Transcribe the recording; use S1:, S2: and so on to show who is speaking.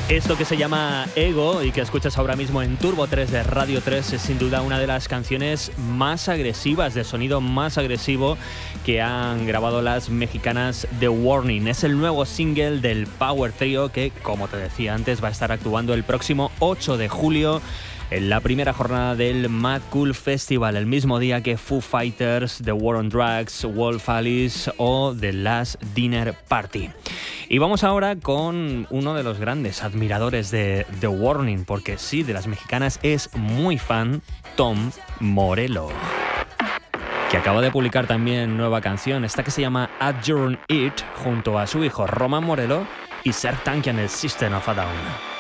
S1: Esto que se llama Ego y que escuchas ahora mismo en Turbo 3 de Radio 3 es sin duda una de las canciones más agresivas, de sonido más agresivo que han grabado las mexicanas The Warning. Es el nuevo single del Power Trio que, como te decía antes, va a estar actuando el próximo 8 de julio en la primera jornada del Mad Cool Festival, el mismo día que Foo Fighters, The War on Drugs, Wolf Alice o The Last Dinner Party. Y vamos ahora con uno de los grandes admiradores de The Warning, porque sí, de las mexicanas es muy fan, Tom Morello, que acaba de publicar también nueva canción, esta que se llama Adjourn It, junto a su hijo Roman Morello y Serj Tankian, el System of a Down.